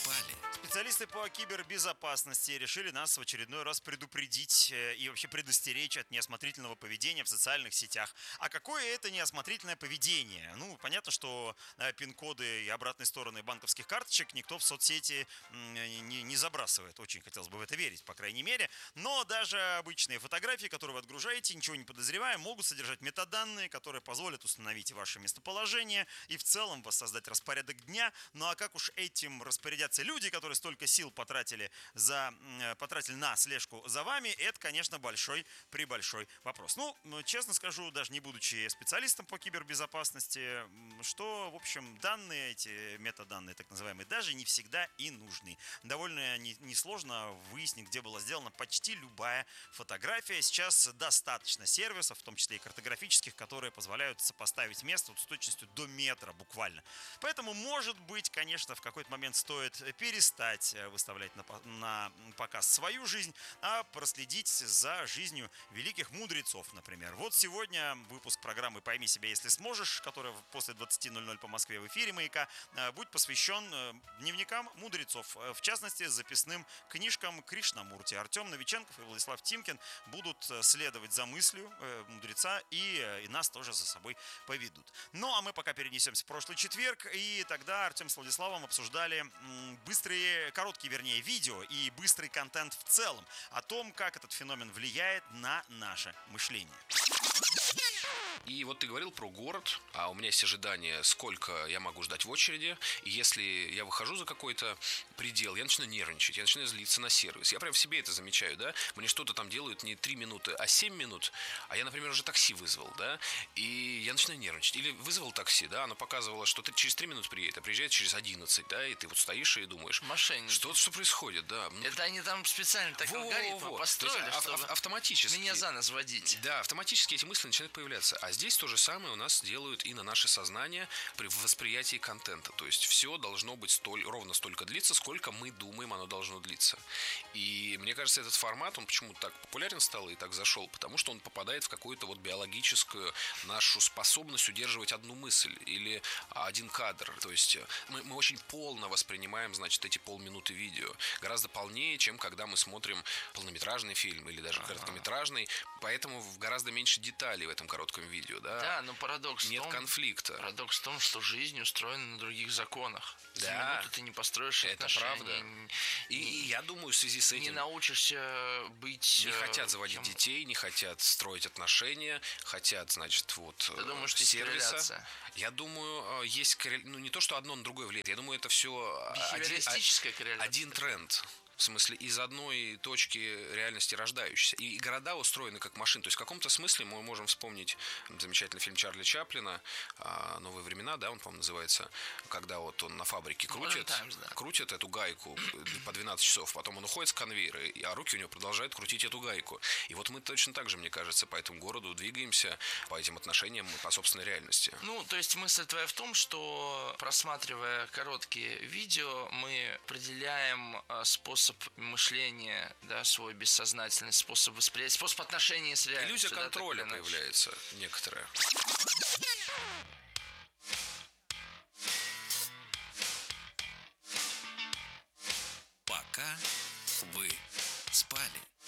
спали. Специалисты по кибербезопасности решили нас в очередной раз предупредить и вообще предостеречь от неосмотрительного поведения в социальных сетях. А какое это неосмотрительное поведение? Ну, понятно, что пин-коды и обратные стороны банковских карточек никто в соцсети не забрасывает. Очень хотелось бы в это верить, по крайней мере. Но даже обычные фотографии, которые вы отгружаете, ничего не подозревая, могут содержать метаданные, которые позволят установить ваше местоположение и в целом воссоздать распорядок дня. Ну а как уж этим распорядятся люди, которые столько сил потратили на слежку за вами, это, конечно, большой вопрос. Ну, честно скажу, даже не будучи специалистом по кибербезопасности, что, в общем, данные, эти метаданные, так называемые, даже не всегда и нужны. Довольно несложно выяснить, где была сделана почти любая фотография. Сейчас достаточно сервисов, в том числе и картографических, которые позволяют сопоставить место с точностью до метра буквально. Поэтому, может быть, конечно, в какой-то момент стоит перестать выставлять на показ свою жизнь, а проследить за жизнью великих мудрецов, например. Вот сегодня выпуск программы «Пойми себя, если сможешь», которая после 20:00 по Москве в эфире «Маяка», будет посвящен дневникам мудрецов, в частности, записным книжкам Кришнамурти. Артем Новиченков и Владислав Тимкин будут следовать за мыслью мудреца и нас тоже за собой поведут. Ну, а мы пока перенесемся в прошлый четверг, и тогда Артем с Владиславом обсуждали короткие, видео и быстрый контент в целом, о том, как этот феномен влияет на наше мышление. И вот ты говорил про город, а у меня есть ожидание, сколько я могу ждать в очереди. И если я выхожу за какой-то предел, я начинаю нервничать, я начинаю злиться на сервис. Я прям в себе это замечаю, да. Мне что-то там делают не 3 минуты, а 7 минут. А я, например, уже такси вызвал, да. И я начинаю нервничать. Или вызвал такси, да, оно показывало, что ты через 3 минуты приедет, а приезжает через 11, да. И ты вот стоишь и думаешь, мошенники. Что происходит, да. Это они там специально так алгоритмы построили, чтобы автоматически меня за нос водить. Да, автоматически эти мысли начинают появляться. А здесь то же самое у нас делают и на наше сознание при восприятии контента. То есть все должно быть ровно столько длиться, сколько мы думаем, оно должно длиться. И мне кажется, этот формат, он почему так популярен стал и так зашел, потому что он попадает в какую-то вот биологическую нашу способность удерживать одну мысль или один кадр. То есть мы очень полно воспринимаем, значит, эти полминуты видео. Гораздо полнее, чем когда мы смотрим полнометражный фильм или даже короткометражный. Поэтому гораздо меньше деталей в этом коротком видео, да? Да, но парадокс нет конфликта. Парадокс в том, что жизнь устроена на других законах. Да. За минуту ты не построишь это отношения. Правда. И я думаю, в связи с этим... Не научишься быть... Не хотят заводить детей, не хотят строить отношения, хотят, значит, вот... Ты думаешь, что сервиса. Корреляция? Я думаю, есть корреляция. Ну, не то, что одно на другое влияет. Я думаю, это все... Бихевиористическая корреляция. Один тренд. В смысле, из одной точки реальности рождающейся. И города устроены как машины. То есть в каком-то смысле мы можем вспомнить замечательный фильм Чарли Чаплина «Новые времена», да, он, по-моему, называется, когда вот он на фабрике крутит эту гайку по 12 часов, потом он уходит с конвейера, а руки у него продолжают крутить эту гайку. И вот мы точно так же, мне кажется, по этому городу двигаемся, по этим отношениям, по собственной реальности. Ну, то есть мысль твоя в том, что, просматривая короткие видео, мы определяем способ мышления, да, свой бессознательный способ восприятия, способ отношения с реальностью. Иллюзия контроля появляется некоторая. Пока вы спали.